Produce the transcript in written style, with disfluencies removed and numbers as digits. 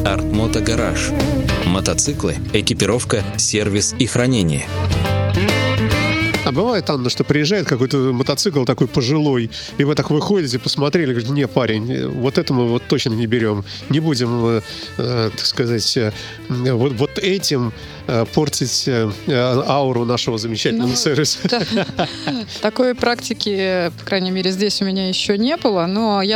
Art-Moto Garage. Мотоциклы, экипировка, сервис и хранение. А бывает, Анна, что приезжает какой-то мотоцикл такой пожилой, и вы так выходите, посмотрели, говорите: не, парень, вот это мы вот точно не берем. Не будем, так сказать, вот этим портить ауру нашего замечательного сервиса. Такой практики, по крайней мере, здесь у меня еще не было, но я